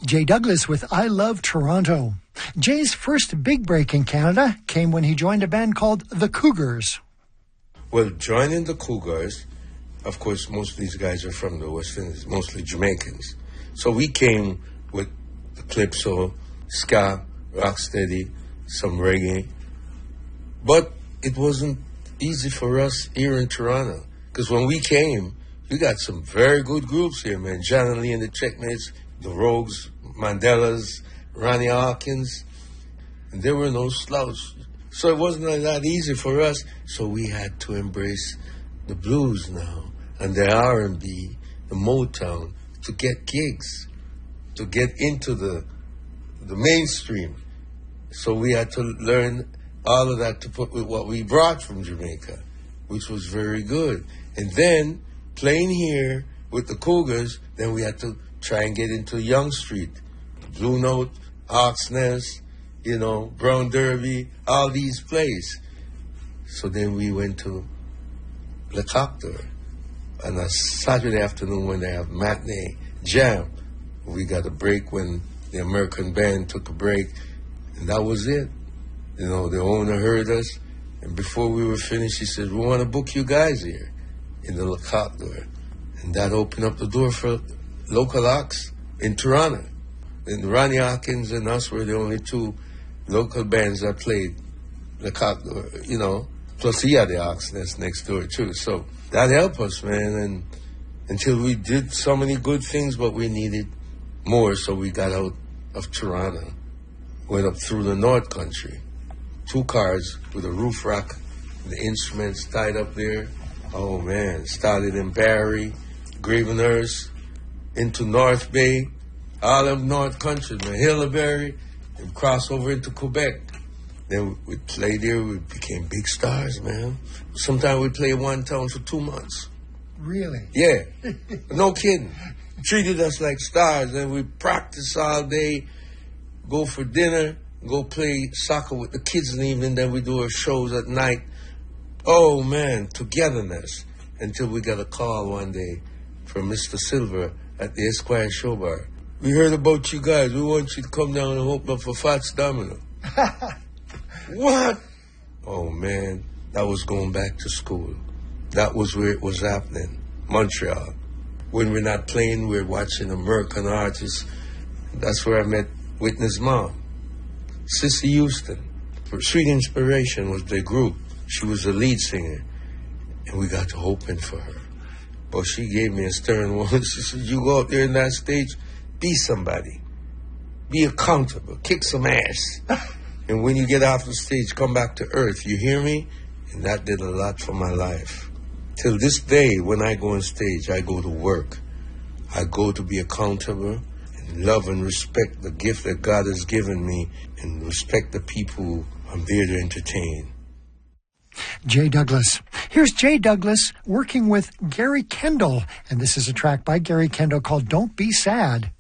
Jay Douglas with I Love Toronto. Jay's first big break in Canada came when he joined a band called The Cougars. Well, joining The Cougars, of course, most of these guys are from the West Indies, mostly Jamaicans. So we came with the calypso, ska, rocksteady, some reggae. But it wasn't easy for us here in Toronto, because when we came, we got some very good groups here, man. John and Lee and the Checkmates, the Rogues, Mandelas, Ronnie Hawkins, and there were no slouch. So it wasn't that easy for us. So we had to embrace the blues now and the R&B, the Motown, to get gigs, to get into the mainstream. So we had to learn all of that to put with what we brought from Jamaica, which was very good. And then playing here with the Cougars, then we had to try and get into Yonge Street, Blue Note, Hawks Nest, Brown Derby, all these plays. So then we went to Le Coq d'Or on a Saturday afternoon when they have matinee jam. We got a break when the American band took a break, and that was it. The owner heard us, and before we were finished, he said, "We want to book you guys here in the Le Coq d'Or." And that opened up the door for local acts in Toronto. And Ronnie Hawkins and us were the only two local bands that played Le Coq d'Or, Plus he had the Hawks Nest next door too. So that helped us, man, and until we did so many good things, but we needed more, so we got out of Toronto, went up through the North Country. 2 cars with a roof rack, the instruments tied up there. Oh, man. Started in Barrie, Gravenhurst, into North Bay, all of North Country, man, Hillsbury, and cross over into Quebec. Then we played there. We became big stars, man. Sometimes we played one town for 2 months. Really? Yeah. No kidding. Treated us like stars. And we practice all day, go for dinner, go play soccer with the kids in the evening, then we do our shows at night. Oh, man, togetherness. Until we got a call one day from Mr. Silver at the Esquire Show Bar. "We heard about you guys. We want you to come down and open up for Fats Domino." What? Oh, man, that was going back to school. That was where it was happening, Montreal. When we're not playing, we're watching American artists. That's where I met Whitney's mom, Cissy Houston. Sweet Inspiration was the group. She was the lead singer, and we got to open for her. But she gave me a stern warning. She said, "You go out there in that stage, be somebody. Be accountable. Kick some ass. And when you get off the stage, come back to earth. You hear me?" And that did a lot for my life. Till this day, when I go on stage, I go to work. I go to be accountable and love and respect the gift that God has given me and respect the people I'm there to entertain. Jay Douglas. Here's Jay Douglas working with Gary Kendall, and this is a track by Gary Kendall called "Don't Be Sad."